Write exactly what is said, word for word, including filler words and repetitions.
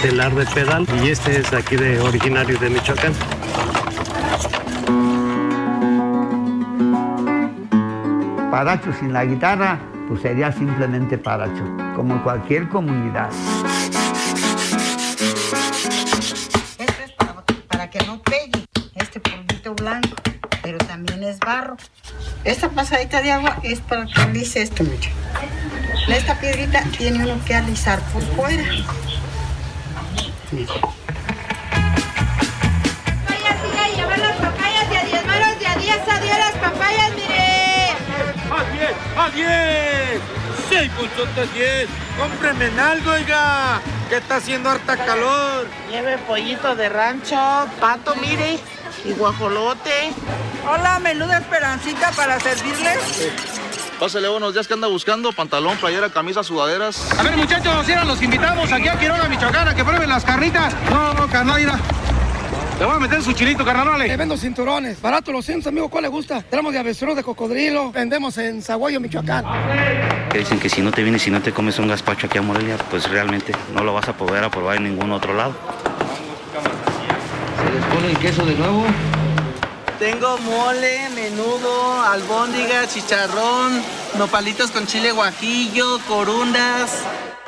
telar de pedal, y este es aquí de originario de Michoacán. Paracho sin la guitarra, pues sería simplemente Paracho, como cualquier comunidad. Esto es para, para que no pegue este polvito blanco, pero también es barro. Esta pasadita de agua es para que alise esto mucho. Esta piedrita tiene uno que alisar por fuera. Mira. Vaya, siga y llevar las papayas de a diez manos de a diez a diez las papayas, mire. ¡A diez! ¡A diez! ¡Seis pulsotes diez! ¡Cómprenme en algo, oiga! Que está haciendo harta calor. Lleve pollito de rancho, pato, mire, y guajolote. Hola, menuda Esperancita para servirles. Sí. Pásale, buenos días, que anda buscando pantalón, playera, camisa, sudaderas. A ver, muchachos, si los invitamos aquí a Quiroga, Michoacán, a que prueben las carnitas. No, no, carnal, mira. Te voy a meter su chilito, carnal, vale. Te vendo cinturones. Barato los cientos, amigo. ¿Cuál le gusta? Tenemos de avestruz, de cocodrilo. Vendemos en Zaguayo, Michoacán. Que dicen que si no te vienes, si no te comes un gazpacho aquí a Morelia, pues realmente no lo vas a poder probar en ningún otro lado. ¿Se les pone el queso de nuevo? Tengo mole, menudo, albóndiga, chicharrón, nopalitos con chile guajillo, corundas.